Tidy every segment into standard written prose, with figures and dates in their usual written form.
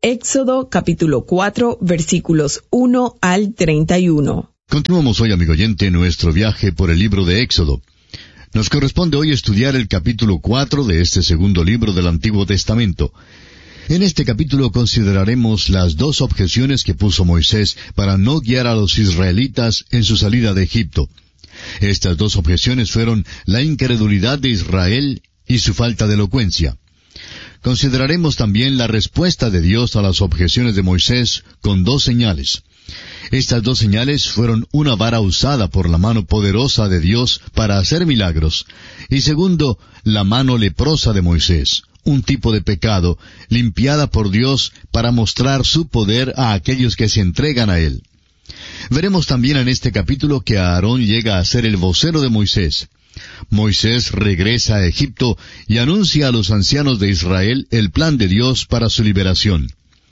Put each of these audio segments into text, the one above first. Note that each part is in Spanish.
Éxodo capítulo 4, versículos 1 al 31. Continuamos hoy, amigo oyente, nuestro viaje por el libro de Éxodo. Nos corresponde hoy estudiar el capítulo 4 de este segundo libro del Antiguo Testamento. En este capítulo consideraremos las dos objeciones que puso Moisés para no guiar a los israelitas en su salida de Egipto. Estas dos objeciones fueron la incredulidad de Israel y su falta de elocuencia. Consideraremos también la respuesta de Dios a las objeciones de Moisés con dos señales. Estas dos señales fueron una vara usada por la mano poderosa de Dios para hacer milagros, y segundo, la mano leprosa de Moisés, un tipo de pecado, limpiada por Dios para mostrar su poder a aquellos que se entregan a Él. Veremos también en este capítulo que Aarón llega a ser el vocero de Moisés. Moisés regresa a Egipto y anuncia a los ancianos de Israel el plan de Dios para su liberación.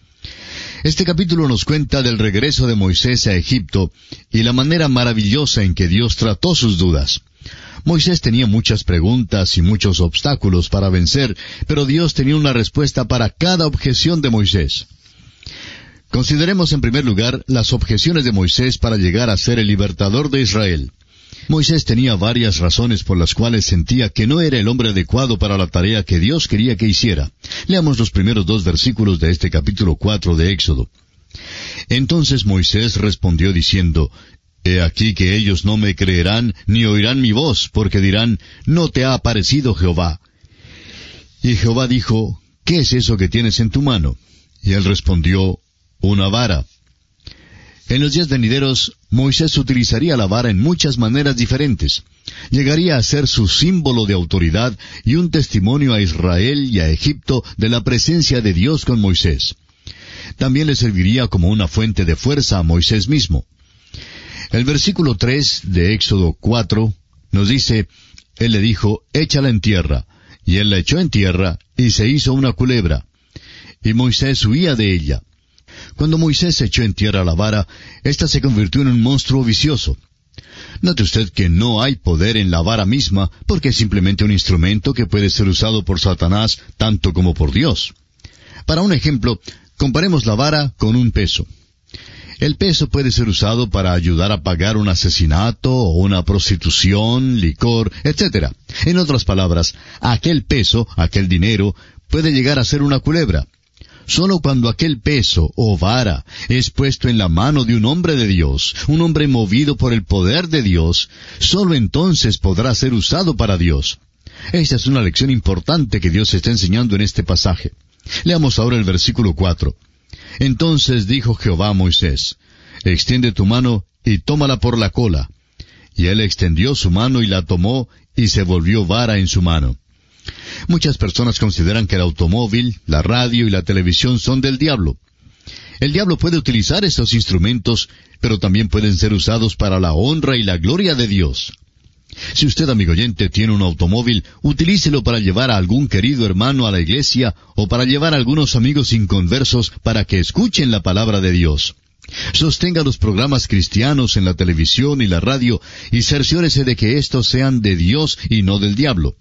Este capítulo nos cuenta del regreso de Moisés a Egipto y la manera maravillosa en que Dios trató sus dudas. Moisés tenía muchas preguntas y muchos obstáculos para vencer, pero Dios tenía una respuesta para cada objeción de Moisés. Consideremos en primer lugar las objeciones de Moisés para llegar a ser el libertador de Israel. Moisés tenía varias razones por las cuales sentía que no era el hombre adecuado para la tarea que Dios quería que hiciera. Leamos los primeros dos versículos de este capítulo 4 de Éxodo. Entonces Moisés respondió diciendo, He aquí que ellos no me creerán ni oirán mi voz, porque dirán, no te ha aparecido Jehová. Y Jehová dijo, ¿qué es eso que tienes en tu mano? Y él respondió, una vara. En los días venideros, Moisés utilizaría la vara en muchas maneras diferentes. Llegaría a ser su símbolo de autoridad y un testimonio a Israel y a Egipto de la presencia de Dios con Moisés. También le serviría como una fuente de fuerza a Moisés mismo. El versículo 3 de Éxodo 4 nos dice, Él le dijo, échala en tierra. Y él la echó en tierra, y se hizo una culebra. Y Moisés huía de ella. Cuando Moisés echó en tierra la vara, ésta se convirtió en un monstruo vicioso. Note usted que no hay poder en la vara misma, porque es simplemente un instrumento que puede ser usado por Satanás tanto como por Dios. Para un ejemplo, comparemos la vara con un peso. El peso puede ser usado para ayudar a pagar un asesinato o una prostitución, licor, etc. En otras palabras, aquel peso, aquel dinero, puede llegar a ser una culebra. Solo cuando aquel peso o vara es puesto en la mano de un hombre de Dios, un hombre movido por el poder de Dios, solo entonces podrá ser usado para Dios. Esta es una lección importante que Dios está enseñando en este pasaje. Leamos ahora el versículo 4. Entonces dijo Jehová a Moisés, extiende tu mano y tómala por la cola. Y él extendió su mano y la tomó, y se volvió vara en su mano. Muchas personas consideran que el automóvil, la radio y la televisión son del diablo. El diablo puede utilizar estos instrumentos, pero también pueden ser usados para la honra y la gloria de Dios. Si usted, amigo oyente, tiene un automóvil, utilícelo para llevar a algún querido hermano a la iglesia o para llevar a algunos amigos inconversos para que escuchen la palabra de Dios. Sostenga los programas cristianos en la televisión y la radio y cerciórese de que estos sean de Dios y no del diablo.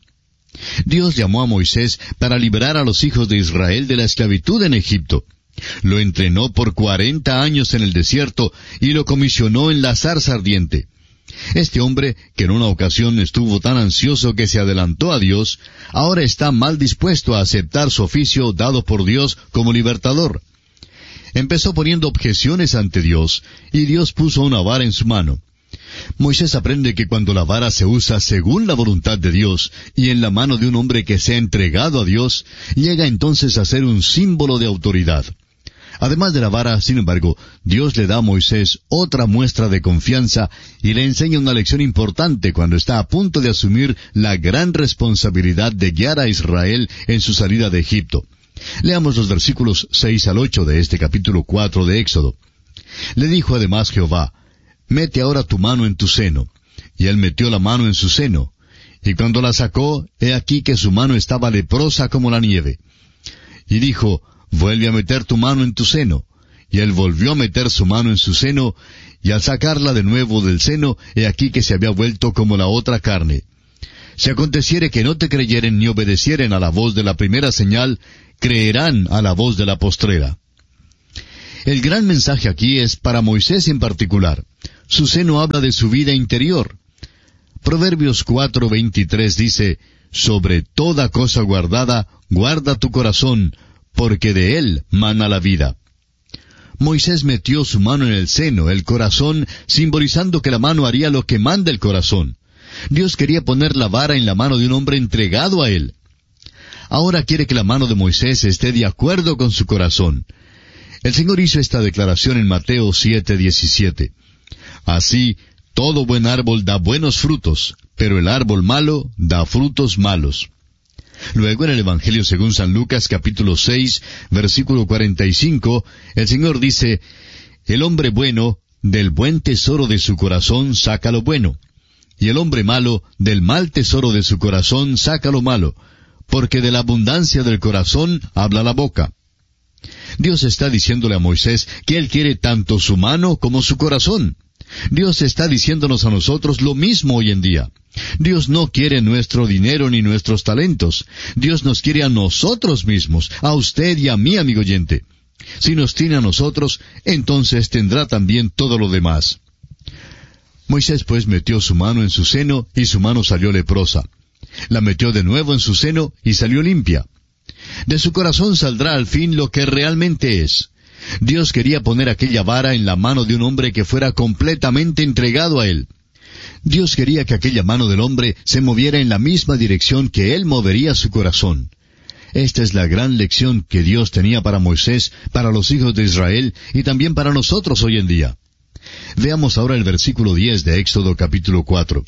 Dios llamó a Moisés para liberar a los hijos de Israel de la esclavitud en Egipto. Lo entrenó por 40 años en el desierto y lo comisionó en la zarza ardiente. Este hombre, que en una ocasión estuvo tan ansioso que se adelantó a Dios, ahora está mal dispuesto a aceptar su oficio dado por Dios como libertador. Empezó poniendo objeciones ante Dios, y Dios puso una vara en su mano. Moisés aprende que cuando la vara se usa según la voluntad de Dios y en la mano de un hombre que se ha entregado a Dios, llega entonces a ser un símbolo de autoridad. Además de la vara, sin embargo, Dios le da a Moisés otra muestra de confianza y le enseña una lección importante cuando está a punto de asumir la gran responsabilidad de guiar a Israel en su salida de Egipto. Leamos los versículos 6 al 8 de este capítulo 4 de Éxodo. Le dijo además Jehová, mete ahora tu mano en tu seno. Y él metió la mano en su seno. Y cuando la sacó, he aquí que su mano estaba leprosa como la nieve. Y dijo, vuelve a meter tu mano en tu seno. Y él volvió a meter su mano en su seno, y al sacarla de nuevo del seno, he aquí que se había vuelto como la otra carne. Si aconteciere que no te creyeren ni obedecieren a la voz de la primera señal, creerán a la voz de la postrera. El gran mensaje aquí es para Moisés en particular. Su seno habla de su vida interior. Proverbios 4:23 dice, sobre toda cosa guardada, guarda tu corazón, porque de él mana la vida. Moisés metió su mano en el seno, el corazón, simbolizando que la mano haría lo que manda el corazón. Dios quería poner la vara en la mano de un hombre entregado a él. Ahora quiere que la mano de Moisés esté de acuerdo con su corazón. El Señor hizo esta declaración en Mateo 7:17. Así, todo buen árbol da buenos frutos, pero el árbol malo da frutos malos. Luego en el Evangelio según San Lucas capítulo 6, versículo 45, el Señor dice, el hombre bueno, del buen tesoro de su corazón saca lo bueno, y el hombre malo, del mal tesoro de su corazón saca lo malo, porque de la abundancia del corazón habla la boca. Dios está diciéndole a Moisés que Él quiere tanto su mano como su corazón. Dios está diciéndonos a nosotros lo mismo hoy en día. Dios no quiere nuestro dinero ni nuestros talentos. Dios nos quiere a nosotros mismos, a usted y a mí, amigo oyente. Si nos tiene a nosotros, entonces tendrá también todo lo demás. Moisés pues metió su mano en su seno y su mano salió leprosa. La metió de nuevo en su seno y salió limpia. De su corazón saldrá al fin lo que realmente es. Dios quería poner aquella vara en la mano de un hombre que fuera completamente entregado a Él. Dios quería que aquella mano del hombre se moviera en la misma dirección que Él movería su corazón. Esta es la gran lección que Dios tenía para Moisés, para los hijos de Israel y también para nosotros hoy en día. Veamos ahora el versículo 10 de Éxodo capítulo 4.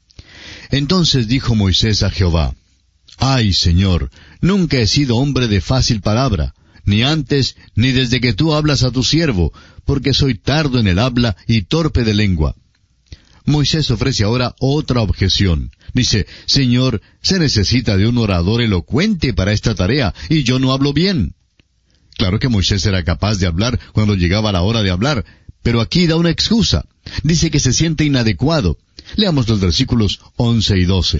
Entonces dijo Moisés a Jehová, «Ay, Señor, nunca he sido hombre de fácil palabra, ni antes, ni desde que tú hablas a tu siervo, porque soy tardo en el habla y torpe de lengua». Moisés ofrece ahora otra objeción. Dice, «Señor, se necesita de un orador elocuente para esta tarea, y yo no hablo bien». Claro que Moisés era capaz de hablar cuando llegaba la hora de hablar, pero aquí da una excusa. Dice que se siente inadecuado. Leamos los versículos 11 y 12.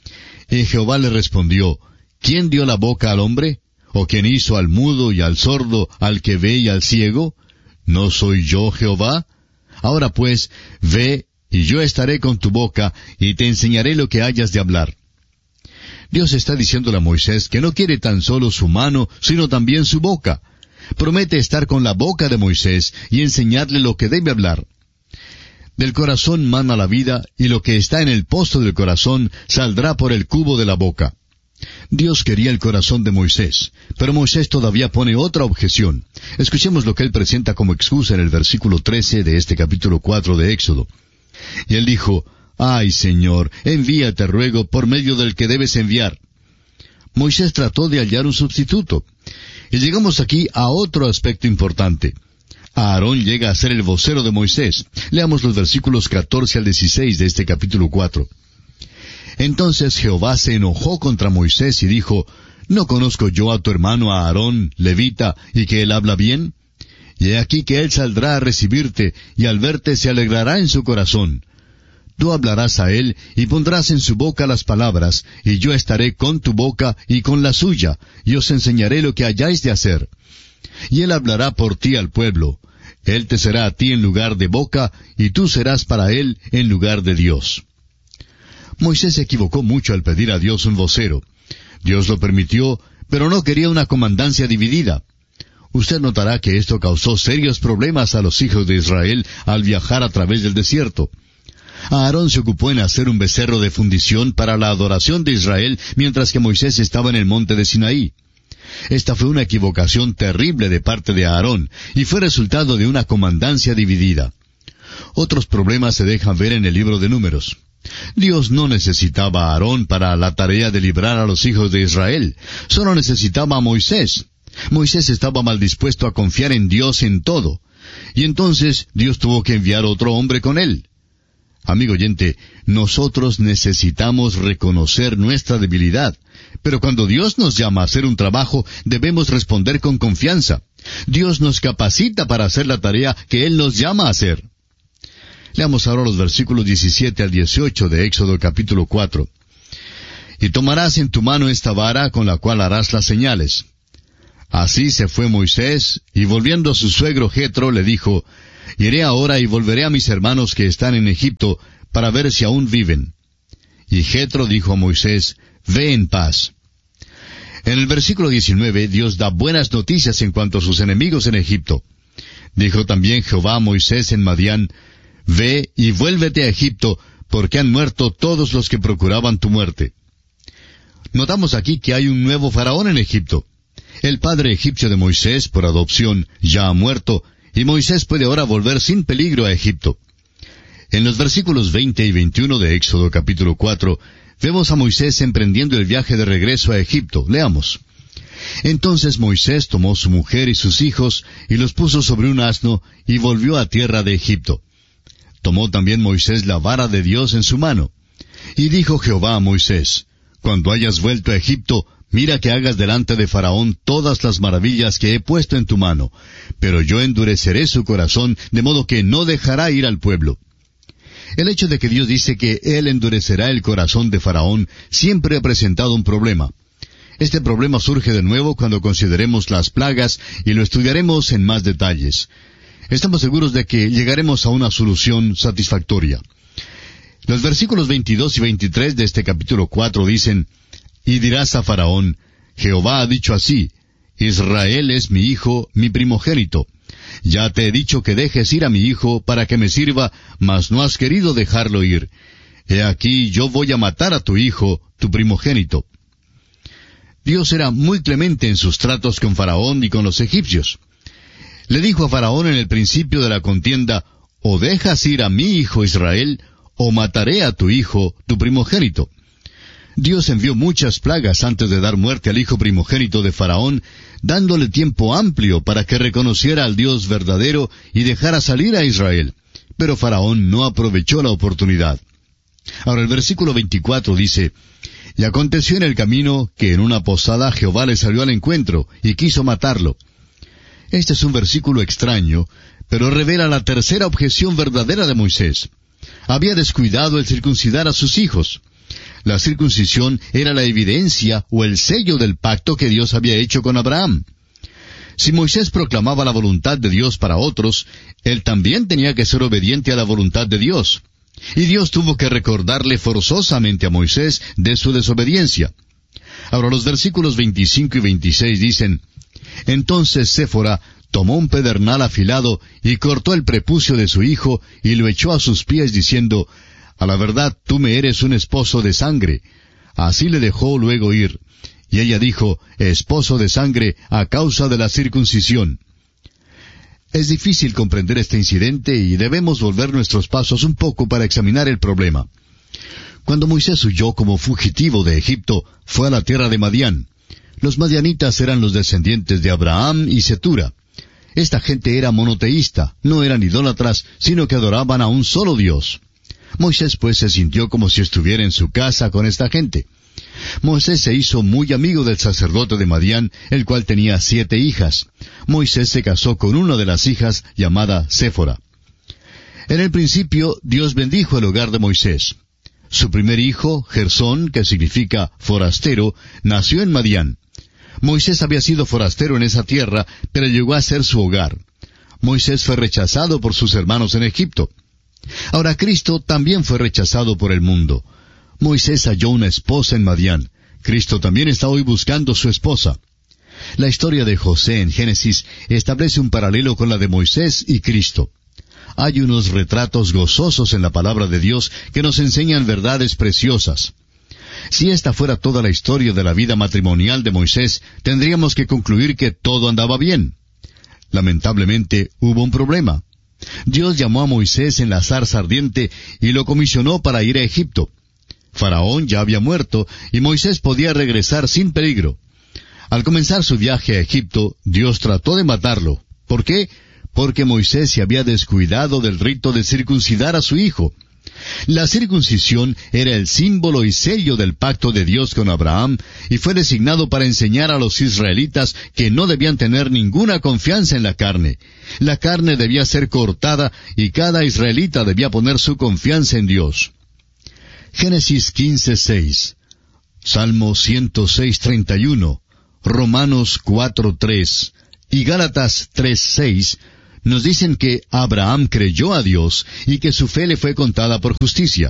Y Jehová le respondió, ¿quién dio la boca al hombre? ¿O quién hizo al mudo y al sordo, al que ve y al ciego? ¿No soy yo Jehová? Ahora pues, ve, y yo estaré con tu boca, y te enseñaré lo que hayas de hablar. Dios está diciéndole a Moisés que no quiere tan solo su mano, sino también su boca. Promete estar con la boca de Moisés y enseñarle lo que debe hablar. Del corazón mana la vida, y lo que está en el pozo del corazón saldrá por el cubo de la boca. Dios quería el corazón de Moisés, pero Moisés todavía pone otra objeción. Escuchemos lo que él presenta como excusa en el versículo 13 de este capítulo 4 de Éxodo. Y él dijo, «Ay, Señor, envíate, ruego, por medio del que debes enviar». Moisés trató de hallar un sustituto. Y llegamos aquí a otro aspecto importante. Aarón llega a ser el vocero de Moisés. Leamos los versículos 14 al 16 de este capítulo 4. Entonces Jehová se enojó contra Moisés y dijo, ¿no conozco yo a tu hermano Aarón, levita, y que él habla bien? Y he aquí que él saldrá a recibirte, y al verte se alegrará en su corazón. Tú hablarás a él, y pondrás en su boca las palabras, y yo estaré con tu boca y con la suya, y os enseñaré lo que hayáis de hacer. Y él hablará por ti al pueblo. Él te será a ti en lugar de boca, y tú serás para él en lugar de Dios. Moisés se equivocó mucho al pedir a Dios un vocero. Dios lo permitió, pero no quería una comandancia dividida. Usted notará que esto causó serios problemas a los hijos de Israel al viajar a través del desierto. Aarón se ocupó en hacer un becerro de fundición para la adoración de Israel, mientras que Moisés estaba en el monte de Sinaí. Esta fue una equivocación terrible de parte de Aarón, y fue resultado de una comandancia dividida. Otros problemas se dejan ver en el libro de Números. Dios no necesitaba a Aarón para la tarea de librar a los hijos de Israel, solo necesitaba a Moisés. Moisés estaba mal dispuesto a confiar en Dios en todo, y entonces Dios tuvo que enviar otro hombre con él. Amigo oyente, nosotros necesitamos reconocer nuestra debilidad, pero cuando Dios nos llama a hacer un trabajo, debemos responder con confianza. Dios nos capacita para hacer la tarea que Él nos llama a hacer. Leamos ahora los versículos 17 al 18 de Éxodo capítulo 4. Y tomarás en tu mano esta vara con la cual harás las señales. Así se fue Moisés, y volviendo a su suegro Jetro le dijo, «Iré ahora y volveré a mis hermanos que están en Egipto, para ver si aún viven». Y Jetro dijo a Moisés, «Ve en paz». En el versículo 19, Dios da buenas noticias en cuanto a sus enemigos en Egipto. Dijo también Jehová a Moisés en Madián, «Ve y vuélvete a Egipto, porque han muerto todos los que procuraban tu muerte». Notamos aquí que hay un nuevo faraón en Egipto. El padre egipcio de Moisés, por adopción, ya ha muerto, y Moisés puede ahora volver sin peligro a Egipto. En los versículos 20 y 21 de Éxodo capítulo 4, vemos a Moisés emprendiendo el viaje de regreso a Egipto. Leamos. Entonces Moisés tomó su mujer y sus hijos, y los puso sobre un asno, y volvió a tierra de Egipto. Tomó también Moisés la vara de Dios en su mano. Y dijo Jehová a Moisés, «Cuando hayas vuelto a Egipto, mira que hagas delante de Faraón todas las maravillas que he puesto en tu mano, pero yo endureceré su corazón, de modo que no dejará ir al pueblo». El hecho de que Dios dice que Él endurecerá el corazón de Faraón siempre ha presentado un problema. Este problema surge de nuevo cuando consideremos las plagas y lo estudiaremos en más detalles. Estamos seguros de que llegaremos a una solución satisfactoria. Los versículos 22 y 23 de este capítulo 4 dicen, «Y dirás a Faraón, Jehová ha dicho así, Israel es mi hijo, mi primogénito. Ya te he dicho que dejes ir a mi hijo para que me sirva, mas no has querido dejarlo ir. He aquí yo voy a matar a tu hijo, tu primogénito». Dios era muy clemente en sus tratos con Faraón y con los egipcios. Le dijo a Faraón en el principio de la contienda, «O dejas ir a mi hijo Israel, o mataré a tu hijo, tu primogénito». Dios envió muchas plagas antes de dar muerte al hijo primogénito de Faraón, dándole tiempo amplio para que reconociera al Dios verdadero y dejara salir a Israel. Pero Faraón no aprovechó la oportunidad. Ahora el versículo 24 dice, «Y aconteció en el camino que en una posada Jehová le salió al encuentro y quiso matarlo». Este es un versículo extraño, pero revela la tercera objeción verdadera de Moisés. Había descuidado el circuncidar a sus hijos. La circuncisión era la evidencia o el sello del pacto que Dios había hecho con Abraham. Si Moisés proclamaba la voluntad de Dios para otros, él también tenía que ser obediente a la voluntad de Dios. Y Dios tuvo que recordarle forzosamente a Moisés de su desobediencia. Ahora los versículos 25 y 26 dicen, «Entonces Séfora tomó un pedernal afilado y cortó el prepucio de su hijo y lo echó a sus pies diciendo, A la verdad tú me eres un esposo de sangre. Así le dejó luego ir. Y ella dijo, esposo de sangre a causa de la circuncisión». Es difícil comprender este incidente y debemos volver nuestros pasos un poco para examinar el problema. Cuando Moisés huyó como fugitivo de Egipto, fue a la tierra de Madián. Los madianitas eran los descendientes de Abraham y Cetura. Esta gente era monoteísta, no eran idólatras, sino que adoraban a un solo Dios. Moisés pues se sintió como si estuviera en su casa con esta gente. Moisés se hizo muy amigo del sacerdote de Madián, el cual tenía 7 hijas. Moisés se casó con una de las hijas llamada Séfora. En el principio, Dios bendijo el hogar de Moisés. Su primer hijo, Gersón, que significa forastero, nació en Madián. Moisés había sido forastero en esa tierra, pero llegó a ser su hogar. Moisés fue rechazado por sus hermanos en Egipto. Ahora Cristo también fue rechazado por el mundo. Moisés halló una esposa en Madián. Cristo también está hoy buscando su esposa. La historia de José en Génesis establece un paralelo con la de Moisés y Cristo. Hay unos retratos gozosos en la palabra de Dios que nos enseñan verdades preciosas. Si esta fuera toda la historia de la vida matrimonial de Moisés, tendríamos que concluir que todo andaba bien. Lamentablemente, hubo un problema. Dios llamó a Moisés en la zarza ardiente y lo comisionó para ir a Egipto. Faraón ya había muerto y Moisés podía regresar sin peligro. Al comenzar su viaje a Egipto, Dios trató de matarlo. ¿Por qué? Porque Moisés se había descuidado del rito de circuncidar a su hijo. La circuncisión era el símbolo y sello del pacto de Dios con Abraham y fue designado para enseñar a los israelitas que no debían tener ninguna confianza en la carne. La carne debía ser cortada y cada israelita debía poner su confianza en Dios. Génesis 15:6, Salmo 106:31, Romanos 4:3 y Gálatas 3:6 nos dicen que Abraham creyó a Dios y que su fe le fue contada por justicia.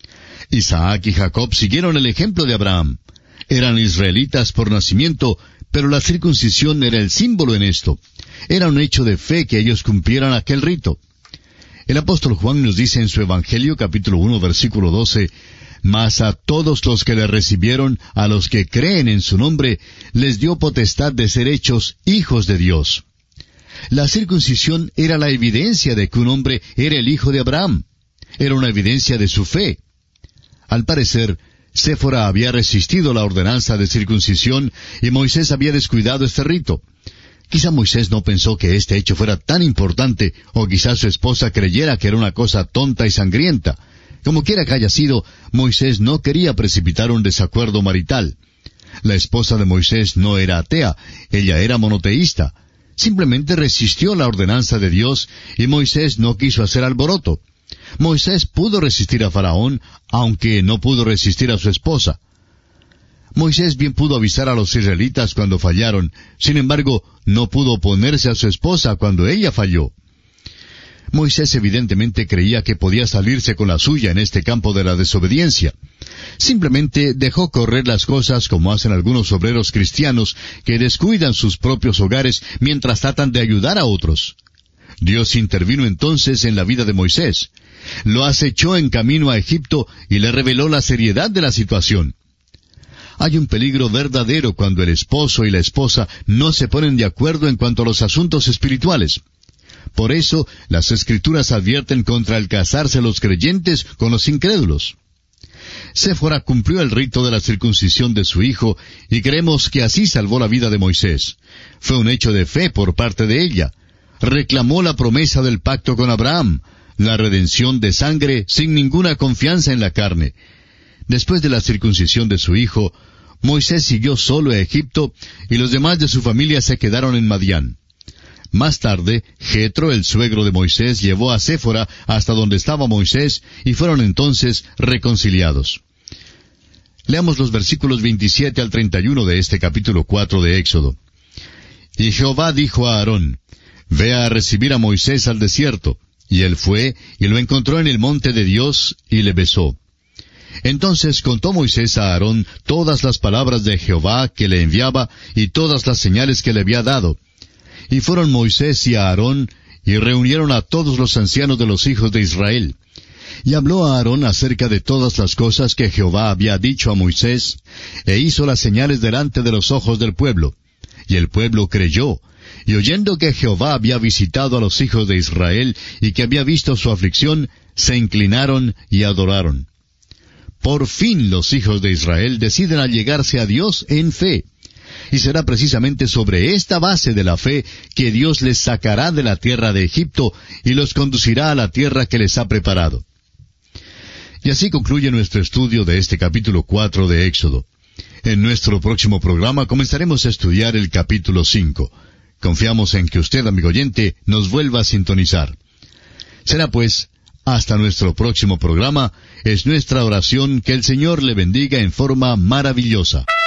Isaac y Jacob siguieron el ejemplo de Abraham. Eran israelitas por nacimiento, pero la circuncisión era el símbolo en esto. Era un hecho de fe que ellos cumplieran aquel rito. El apóstol Juan nos dice en su Evangelio, capítulo 1, versículo 12, «Mas a todos los que le recibieron, a los que creen en su nombre, les dio potestad de ser hechos hijos de Dios». La circuncisión era la evidencia de que un hombre era el hijo de Abraham. Era una evidencia de su fe. Al parecer, Séfora había resistido la ordenanza de circuncisión y Moisés había descuidado este rito. Quizá Moisés no pensó que este hecho fuera tan importante, o quizá su esposa creyera que era una cosa tonta y sangrienta. Como quiera que haya sido, Moisés no quería precipitar un desacuerdo marital. La esposa de Moisés no era atea, ella era monoteísta. Simplemente resistió la ordenanza de Dios y Moisés no quiso hacer alboroto. Moisés pudo resistir a Faraón, aunque no pudo resistir a su esposa. Moisés bien pudo avisar a los israelitas cuando fallaron, sin embargo, no pudo oponerse a su esposa cuando ella falló. Moisés evidentemente creía que podía salirse con la suya en este campo de la desobediencia. Simplemente dejó correr las cosas como hacen algunos obreros cristianos que descuidan sus propios hogares mientras tratan de ayudar a otros. Dios intervino entonces en la vida de Moisés. Lo acechó en camino a Egipto y le reveló la seriedad de la situación. Hay un peligro verdadero cuando el esposo y la esposa no se ponen de acuerdo en cuanto a los asuntos espirituales. Por eso, las Escrituras advierten contra el casarse los creyentes con los incrédulos. Séfora cumplió el rito de la circuncisión de su hijo, y creemos que así salvó la vida de Moisés. Fue un hecho de fe por parte de ella. Reclamó la promesa del pacto con Abraham, la redención de sangre sin ninguna confianza en la carne. Después de la circuncisión de su hijo, Moisés siguió solo a Egipto, y los demás de su familia se quedaron en Madián. Más tarde, Jetro, el suegro de Moisés, llevó a Séfora hasta donde estaba Moisés, y fueron entonces reconciliados. Leamos los versículos 27 al 31 de este capítulo 4 de Éxodo. Y Jehová dijo a Aarón, «Ve a recibir a Moisés al desierto». Y él fue, y lo encontró en el monte de Dios, y le besó. Entonces contó Moisés a Aarón todas las palabras de Jehová que le enviaba, y todas las señales que le había dado. Y fueron Moisés y Aarón, y reunieron a todos los ancianos de los hijos de Israel. Y habló a Aarón acerca de todas las cosas que Jehová había dicho a Moisés, e hizo las señales delante de los ojos del pueblo. Y el pueblo creyó, y oyendo que Jehová había visitado a los hijos de Israel, y que había visto su aflicción, se inclinaron y adoraron. Por fin los hijos de Israel deciden allegarse a Dios en fe. Y será precisamente sobre esta base de la fe que Dios les sacará de la tierra de Egipto y los conducirá a la tierra que les ha preparado. Y así concluye nuestro estudio de este capítulo 4 de Éxodo. En nuestro próximo programa comenzaremos a estudiar el capítulo 5. Confiamos en que usted, amigo oyente, nos vuelva a sintonizar. Será pues, hasta nuestro próximo programa, es nuestra oración que el Señor le bendiga en forma maravillosa.